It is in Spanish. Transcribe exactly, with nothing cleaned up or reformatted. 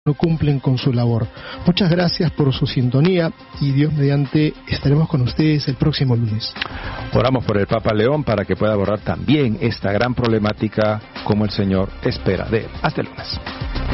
no cumplen con su labor. Muchas gracias por su sintonía y Dios mediante estaremos con ustedes el próximo lunes. Oramos por el Papa León para que pueda abordar también esta gran problemática como el Señor espera de él. Hasta el lunes.